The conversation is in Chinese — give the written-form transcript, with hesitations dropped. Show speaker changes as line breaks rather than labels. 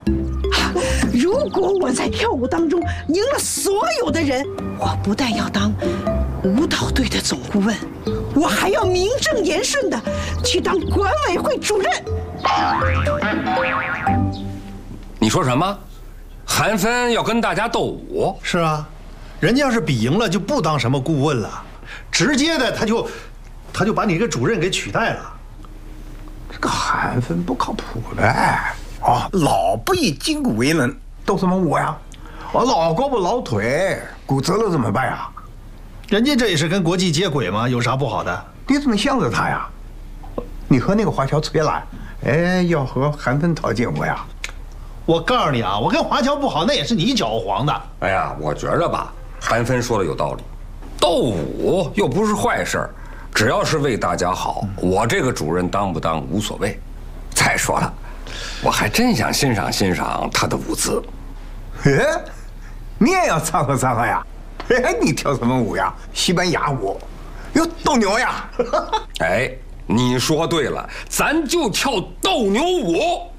如果我在跳舞当中赢了所有的人，我不但要当舞蹈队的总顾问，我还要名正言顺的去当管委会主任。
你说什么？韩芬要跟大家斗舞？
是啊，人家要是比赢了，就不当什么顾问了，直接的他就把你这个主任给取代了。
这个韩芬不靠谱呗。啊，老不以筋骨为能，斗什么舞呀？我老胳膊老腿，骨折了怎么办呀？
人家这也是跟国际接轨嘛，有啥不好的？
你怎么向着他呀？你和那个华侨崔兰，哎，要和韩芬套近乎呀？
我告诉你啊，我跟华侨不好，那也是你搅和黄的。
哎呀，我觉着吧，韩芬说的有道理，斗舞又不是坏事，只要是为大家好，我这个主任当不当无所谓。再说了，我还真想欣赏欣赏他的舞姿。
哎，你也要掺和掺和呀？哎，你跳什么舞呀？西班牙舞？哟，斗牛呀？
哎，你说对了，咱就跳斗牛舞。